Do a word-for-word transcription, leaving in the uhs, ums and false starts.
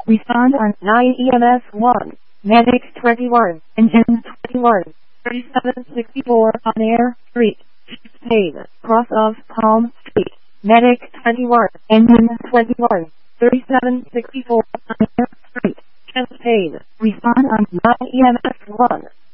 Respond on nine E M S one. Medic twenty-one. Engine twenty-one. thirty-seven sixty-four on Air Street. Paid. Cross of Palm Street. Medic twenty-one. Engine twenty-one. thirty-seven sixty-four on Air Street. Paid. Respond on nine E M S one.